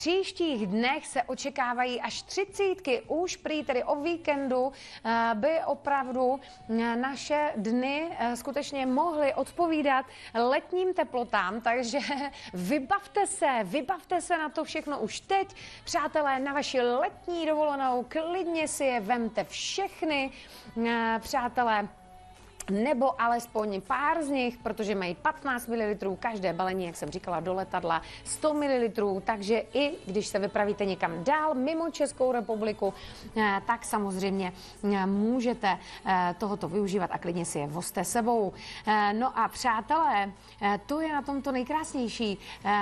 Příštích dnech se očekávají až 30. Už prý tedy o víkendu by opravdu naše dny skutečně mohly odpovídat letním teplotám, takže vybavte se na to všechno už teď. Přátelé, na vaši letní dovolenou klidně si je vemte všechny, přátelé, nebo alespoň pár z nich, protože mají 15 ml každé balení, jak jsem říkala, do letadla 100 ml, takže i když se vypravíte někam dál mimo Českou republiku, tak samozřejmě můžete tohoto využívat a klidně si je vozte sebou. No a přátelé, to je na tomto nejkrásnější,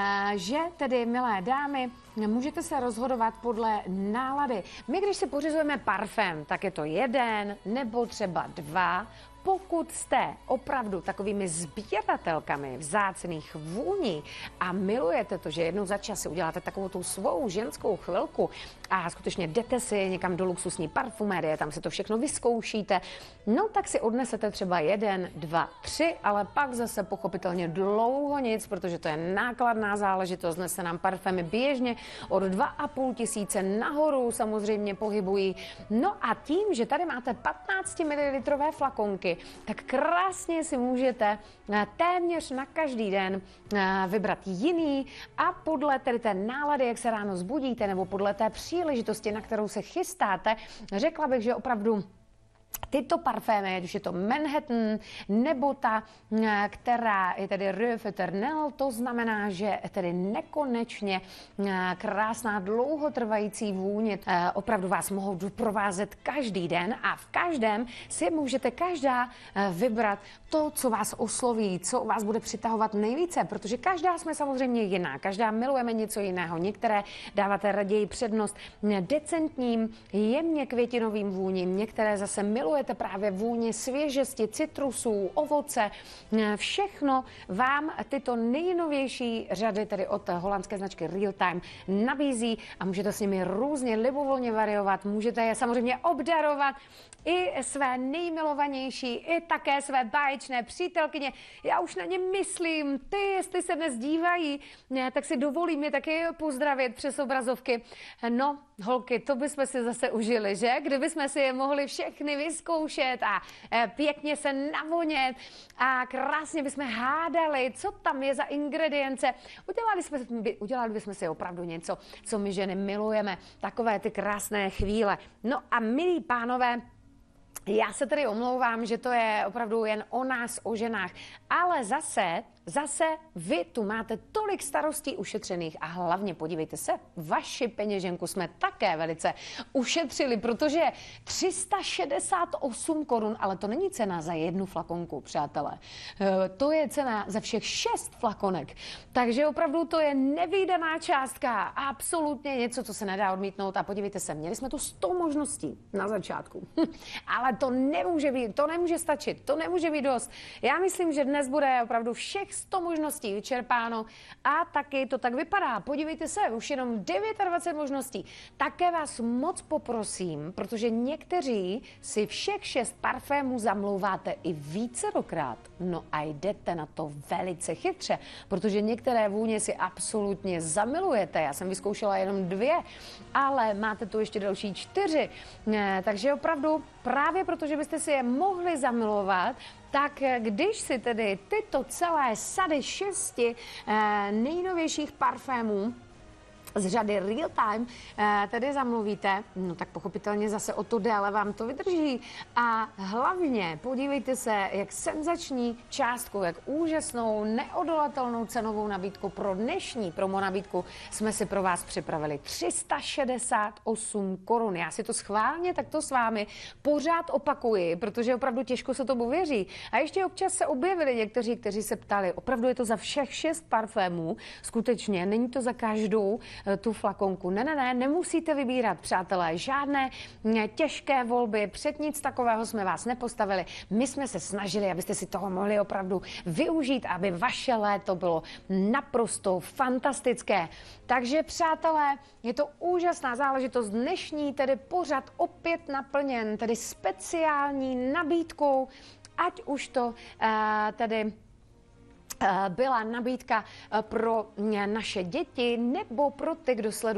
že tedy, milé dámy, můžete se rozhodovat podle nálady. My, když si pořizujeme parfém, tak je to 1 nebo třeba 2. Pokud jste opravdu takovými sběratelkami vzácných vůní a milujete to, že jednou za čas si uděláte takovou tu svou ženskou chvilku a skutečně jdete si někam do luxusní parfumérie, tam si to všechno vyzkoušíte, no tak si odnesete třeba 1, 2, 3, ale pak zase pochopitelně dlouho nic, protože to je nákladná záležitost, dnes se nám parfémy běžně od 2,5 tisíce nahoru samozřejmě pohybují. No a tím, že tady máte 15 ml flakonky, tak krásně si můžete téměř na každý den vybrat jiný a podle tedy té nálady, jak se ráno zbudíte, nebo podle té příležitosti, na kterou se chystáte, řekla bych, že opravdu tyto parfémy, ať už je to Manhattan, nebo ta, která je tedy Rue Eternelle, to znamená, že tedy nekonečně krásná, dlouhotrvající vůně opravdu vás mohou doprovázet každý den a v každém si můžete každá vybrat to, co vás osloví, co vás bude přitahovat nejvíce, protože každá jsme samozřejmě jiná, každá milujeme něco jiného. Některé dáváte raději přednost decentním, jemně květinovým vůním, některé zase milujete právě vůni svěžesti, citrusů, ovoce. Všechno vám tyto nejnovější řady, tedy od holandské značky Real Time, nabízí a můžete s nimi různě libovolně variovat. Můžete je samozřejmě obdarovat i své nejmilovanější, i také své báječné přítelkyně. Já už na ně myslím, ty, jestli se dnes dívají, tak si dovolím je taky pozdravit přes obrazovky. No, holky, to bychom si zase užili, že? Kdybychom si je mohli všechny vyzkoušet a pěkně se navonět a krásně bychom hádali, co tam je za ingredience. Udělali bychom si opravdu něco, co my ženy milujeme. Takové ty krásné chvíle. No a milí pánové, já se tedy omlouvám, že to je opravdu jen o nás, o ženách, ale zase vy tu máte tolik starostí ušetřených a hlavně podívejte se, vaši peněženku jsme také velice ušetřili, protože 368 korun, ale to není cena za 1 flakonku, přátelé. To je cena za všech 6 flakonek. Takže opravdu to je nevídaná částka, absolutně něco, co se nedá odmítnout. A podívejte se, měli jsme tu 100 možností na začátku, ale to nemůže stačit, to nemůže být dost. Já myslím, že dnes bude opravdu všech 100 možností vyčerpáno a taky to tak vypadá. Podívejte se, už jenom 29 možností. Také vás moc poprosím, protože někteří si všech 6 parfémů zamlouváte i vícerokrát. No a jdete na to velice chytře, protože některé vůně si absolutně zamilujete. Já jsem vyzkoušela jenom 2, ale máte tu ještě další 4. Takže opravdu právě protože byste si je mohli zamilovat, tak když si tedy tyto celé sady 6 nejnovějších parfémů z řady Real Time tedy zamluvíte, no tak pochopitelně zase o to déle vám to vydrží. A hlavně podívejte se, jak senzační částku, jak úžasnou, neodolatelnou cenovou nabídku pro dnešní promo nabídku jsme si pro vás připravili. 368 korun. Já si to schválně takto s vámi pořád opakuji, protože opravdu těžko se tomu věří. A ještě občas se objevili někteří, kteří se ptali, opravdu je to za všech 6 parfémů, skutečně, není to za každou tu flakonku. Ne, nemusíte vybírat, přátelé, žádné těžké volby, před nic takového jsme vás nepostavili. My jsme se snažili, abyste si toho mohli opravdu využít, aby vaše léto bylo naprosto fantastické. Takže, přátelé, je to úžasná záležitost. Dnešní tedy pořad opět naplněn, tedy speciální nabídkou, ať už to tedy byla nabídka pro naše děti nebo pro ty, kdo sledují